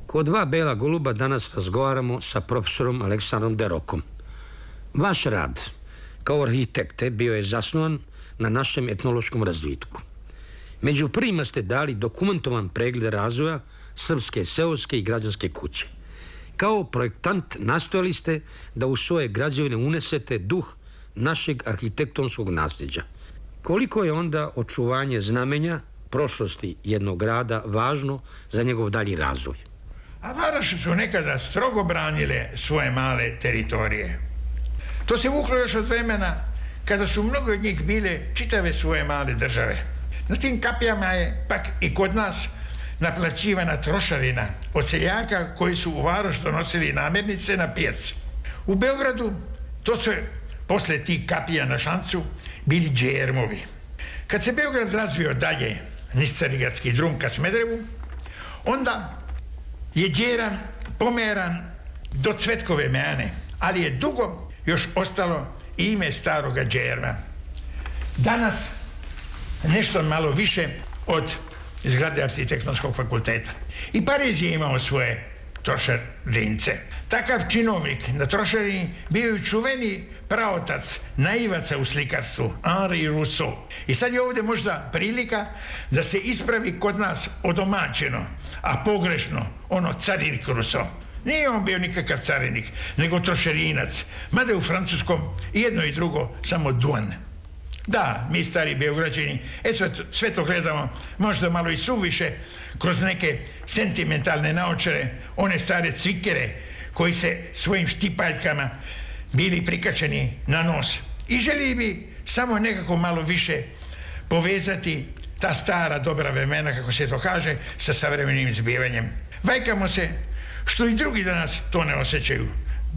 Kod dva bela goluba danas razgovaramo sa profesorom Aleksandrom Derokom. Vaš rad kao arhitekte bio je zasnovan na našem etnološkom razvitku. Među prvima ste dali dokumentovan pregled razvoja srpske seoske i građanske kuće. Kao projektant nastojali ste da u svoje građevine unesete duh našeg arhitektonskog nasljeđa. Koliko je onda očuvanje znamenja prošlosti jednog grada važno za njegov dalji razvoj? A Varoši su nekada strogo branile svoje male teritorije. To se vuklo još od vremena kada su mnogo od njih bile čitave svoje male države. Na tim kapijama je pak i kod nas naplaćivana trošarina od seljaka koji su u Varoš donosili namirnice na pijac. U Beogradu to su posle tih kapija na šancu bili džermovi. Kad se Beograd razvio dalje niz Carigatski drum ka Smederevu, onda je džeran pomeran do Cvetkove meane, ali je dugo još ostalo ime staroga džerma. Danas nešto malo više od zgrade Arhitektonskog fakulteta. I Pariz je imao svoje trošarince. Takav činovnik na trošarini bio je čuveni praotac naivaca u slikarstvu, Henri Rousseau. I sad je ovdje možda prilika da se ispravi kod nas odomaćeno, a pogrešno ono carinik Rousseau. Nije on bio nikakav carinik, nego trošarinac, mada je u francuskom i jedno i drugo samo duan. Da, mi stari Beograđani, sve to gledamo možda malo i suviše kroz neke sentimentalne naočare, one stare cvikere koji se svojim štipaljkama bili prikačeni na nos. I želi bi samo nekako malo više povezati ta stara dobra vremena, kako se to kaže, sa savremenim zbivanjem. Vajkamo se što i drugi danas to ne osjećaju.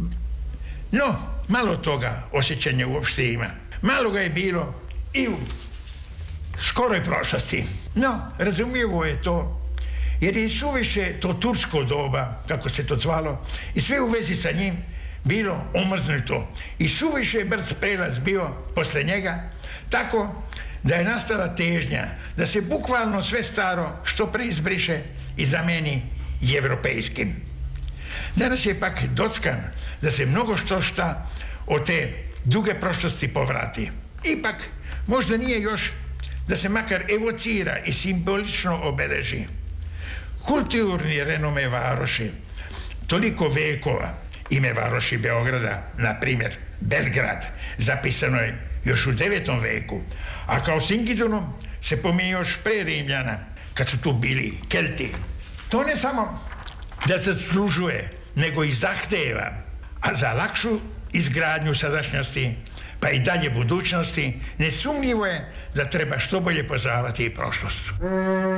No, malo toga osjećanja uopšte ima. Malo ga je bilo i u skoroj prošlosti. No, razumljivo je to, jer je suviše to tursko doba, kako se to zvalo, i sve u vezi sa njim bilo omrznuto. I suviše brz prelaz bio posle njega, tako da je nastala težnja da se bukvalno sve staro što pre izbriše i zameni evropejskim. Danas je pak dockan da se mnogo što šta od te duge prošlosti povrati. Ipak, možda nije još da se makar evocira i simbolično obeleži. Kulturni renome Varoši, toliko vekova, ime Varoši Beograda, na primjer Belgrad, zapisano je još u 9. veku, a kao Singidunom se pominje još pre Rimljana, kad su tu bili Kelti. To ne samo da zaslužuje, nego i zahteva, a za lakšu izgradnju sadašnjosti, pa i dalje budućnosti, nesumnjivo je da treba što bolje poznavati i prošlost.